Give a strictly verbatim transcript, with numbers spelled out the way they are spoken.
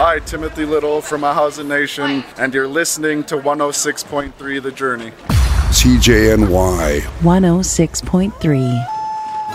Hi, Timothy Little from A Housing Nation, and you're listening to one oh six point three The Journey. C J N Y one oh six point three.